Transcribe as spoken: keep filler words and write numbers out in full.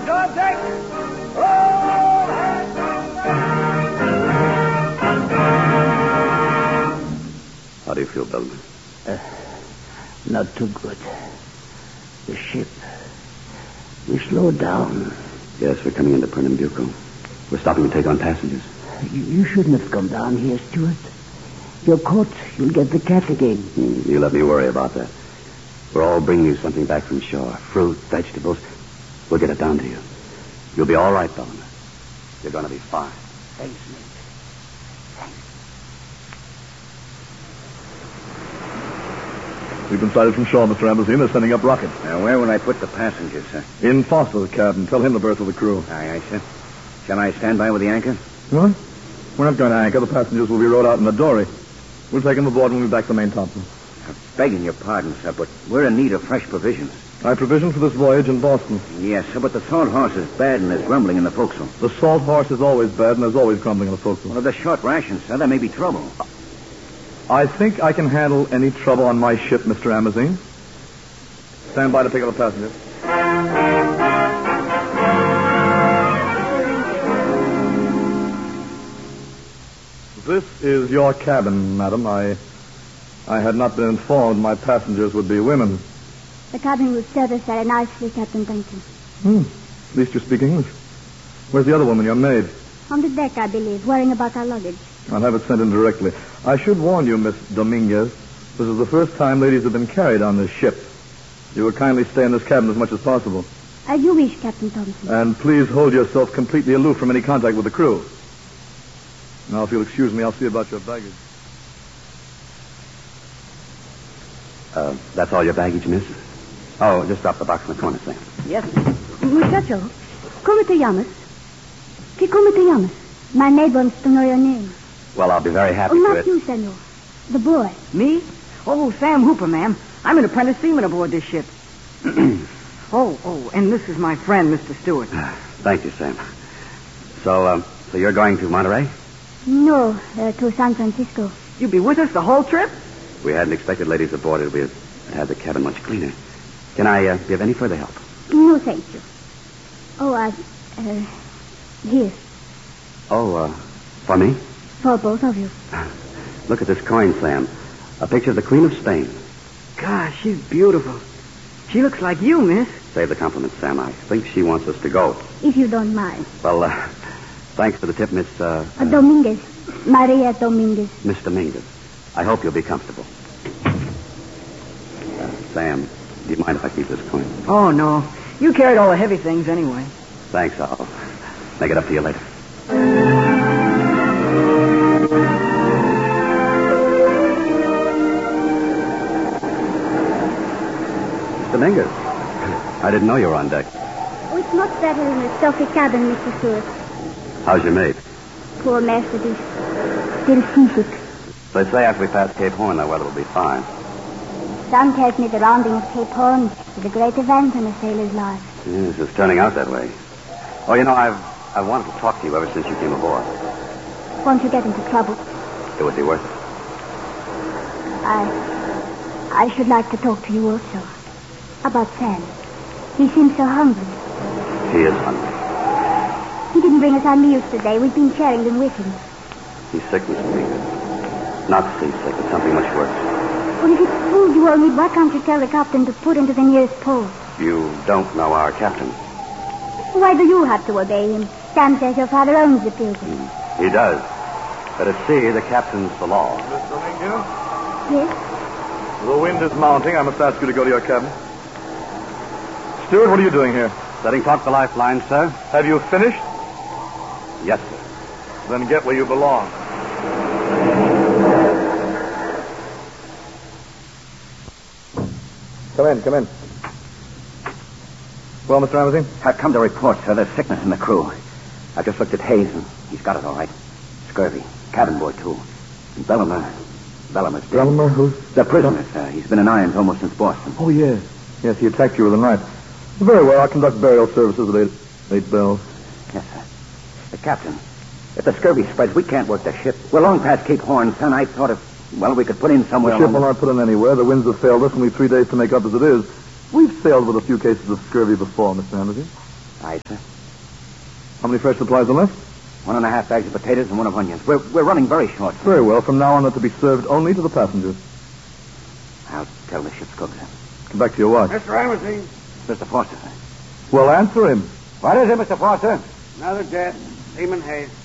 hands on deck! All hands on deck! How do you feel, Bellman? Uh, not too good. The ship. We slowed down. Yes, we're coming into Pernambuco. We're stopping to take on passengers. You, you shouldn't have come down here, Stuart. You're caught. You'll get the cat again. Mm, you let me worry about that. We're all bringing you something back from shore. Fruit, vegetables. We'll get it down to you. You'll be all right, Bellman. You're going to be fine. Thanks, mate. We've been sighted from shore, Mister Amazine. They're sending up rockets. Now, where will I put the passengers, sir? In Foster's cabin. Tell him the berth of the crew. Aye, aye, sir. Shall I stand by with the anchor? What? We're not going to anchor. The passengers will be rowed out in the dory. We'll take them aboard when we're back to main topsail. I'm begging your pardon, sir, but we're in need of fresh provisions. I provisioned for this voyage in Boston. Yes, sir, but the salt horse is bad and there's grumbling in the forecastle. The salt horse is always bad, and there's always grumbling in the forecastle. Well, if there's short rations, sir, there may be trouble. I think I can handle any trouble on my ship, Mister Amazine. Stand by to pick up the passengers. This is your cabin, madam. I I had not been informed my passengers would be women. The cabin will serve us very nicely, Captain Duncan. Hmm. At least you speak English. Where's the other woman, your maid? On the deck, I believe, worrying about our luggage. I'll have it sent in directly. I should warn you, Miss Dominguez, this is the first time ladies have been carried on this ship. You will kindly stay in this cabin as much as possible. As you wish, Captain Thompson. And please hold yourself completely aloof from any contact with the crew. Now, if you'll excuse me, I'll see about your baggage. Uh, that's all your baggage, miss? Oh, just drop the box in the corner, Sam. Yes. Muchacho, ¿cómo te llamas? ¿Qué cómo te llamas? My maid wants to know your name. Well, I'll be very happy Oh, to not it. you, senor. The boy. Me? Oh, Sam Hooper, ma'am. I'm an apprentice seaman aboard this ship. oh, oh, and this is my friend, Mister Stewart. Thank you, Sam. So, um, so you're going to Monterey? No, uh, to San Francisco. You be with us the whole trip? We hadn't expected ladies aboard. It would have the cabin much cleaner. Can I uh, be of any further help? No, thank you. Oh, I... Uh, here. Oh, uh, for me? For both of you. Look at this coin, Sam. A picture of the Queen of Spain. Gosh, she's beautiful. She looks like you, miss. Save the compliment, Sam. I think she wants us to go. If you don't mind. Well, uh, thanks for the tip, Miss... Uh, uh, Dominguez. Maria Dominguez. Miss Dominguez. I hope you'll be comfortable. Uh, Sam, do you mind if I keep this coin? Oh, no. You carried all the heavy things anyway. Thanks. I'll make it up to you later. Miss Dominguez, I didn't know you were on deck. Oh, it's much better in the stuffy cabin, Mister Stewart. How's your maid? Poor Mercedes. Still seasick. They say after we pass Cape Horn, the weather will be fine. Sam tells me the rounding of Cape Horn is a great event in a sailor's life. Yes, it's turning out that way. Oh, you know, I've I've wanted to talk to you ever since you came aboard. Won't you get into trouble? It would be worth it. I... I should like to talk to you also. About Sam. He seems so hungry. He is hungry. He didn't bring us our meals today. We've been sharing them with him. He's sick, Miss Dominguez. Not seasick, it's something much worse. Well, if it's food you all need, why can't you tell the captain to put into the nearest port? You don't know our captain. Why do you have to obey him? Sam says your father owns the Pilgrim. Mm, he does. But at sea, the captain's the law. Miss Dominguez? Yes? The wind is mounting. I must ask you to go to your cabin. Stewart, what are you doing here? Setting taut the lifeline, sir. Have you finished? Yes, sir. Then get where you belong. Come in, come in. Well, Mister Amazine? I've come to report, sir. There's sickness in the crew. I just looked at Hayes, and he's got it all right. Scurvy. Cabin boy, too. And Bellamar. Bellamar's dead. Bellamar, who's... The prisoner, sir. He's been in irons almost since Boston. Oh, yes. Yes, he attacked you with a knife. Very well. I'll conduct burial services at eight, eight bells. Yes, sir. The captain, if the scurvy spreads, we can't work the ship. We're long past Cape Horn, son. I thought if, well, we could put in somewhere... The ship will along... not put in anywhere. The winds have failed us, and we've three days to make up as it is. We've sailed with a few cases of scurvy before, Mister Amazine. Aye, sir. How many fresh supplies are left? One and a half bags of potatoes and one of onions. We're, we're running very short, sir. Very well. From now on, they're to be served only to the passengers. I'll tell the ship's cook, sir. Come back to your watch. Mister Amosine, Mister Foster, sir. Well, answer him. What is it, Mister Foster? another death. Seaman Hayes.